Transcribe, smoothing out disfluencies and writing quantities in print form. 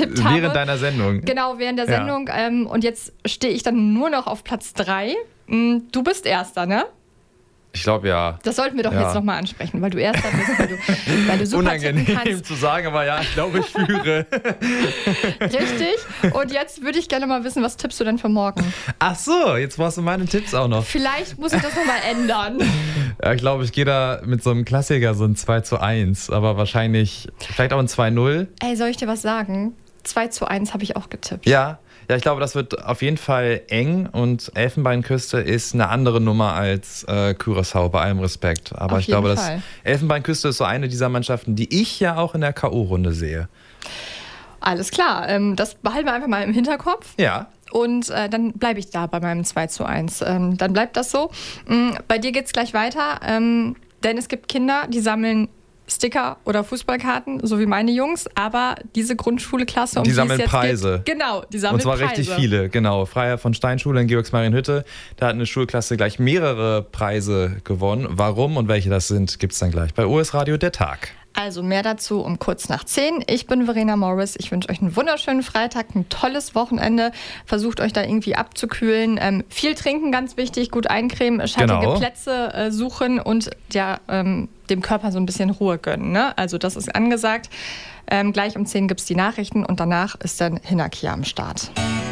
getippt habe. Während deiner Sendung. Genau, während der Sendung. Und jetzt stehe ich dann nur noch auf Platz 3. Du bist Erster, ne? Ich glaube, ja. Das sollten wir doch jetzt nochmal ansprechen, weil du Erster bist, weil du super tippen kannst. Unangenehm zu sagen, aber ja, ich glaube, ich führe. Richtig. Und jetzt würde ich gerne mal wissen, was tippst du denn für morgen? Ach so, jetzt brauchst du meine Tipps auch noch. Vielleicht muss ich das nochmal ändern. Ja, ich glaube, ich gehe da mit so einem Klassiker, so ein 2:1, aber wahrscheinlich, vielleicht auch ein 2:0. Ey, soll ich dir was sagen? 2:1 habe ich auch getippt. Ja, ich glaube, das wird auf jeden Fall eng und Elfenbeinküste ist eine andere Nummer als Curaçao, bei allem Respekt. Aber ich glaube, dass Elfenbeinküste ist so eine dieser Mannschaften, die ich ja auch in der K.O.-Runde sehe. Alles klar, das behalten wir einfach mal im Hinterkopf. Ja. Und dann bleibe ich da bei meinem 2:1. Dann bleibt das so. Bei dir geht es gleich weiter, denn es gibt Kinder, die sammeln Sticker oder Fußballkarten, so wie meine Jungs, aber diese Grundschulklasse, die sammeln Preise. Genau, die sammeln Und zwar Preise. richtig viele, genau. Freiherr von Steinschule in Georgsmarienhütte, da hat eine Schulklasse gleich mehrere Preise gewonnen. Warum und welche das sind, gibt es dann gleich bei OS Radio der Tag. Also mehr dazu um kurz nach 10. Ich bin Verena Morris. Ich wünsche euch einen wunderschönen Freitag, ein tolles Wochenende. Versucht euch da irgendwie abzukühlen. Viel trinken, ganz wichtig, gut eincremen, schattige Plätze suchen und dem Körper so ein bisschen Ruhe gönnen. Ne? Also das ist angesagt. Gleich um 10 gibt es die Nachrichten und danach ist dann Hinaki am Start.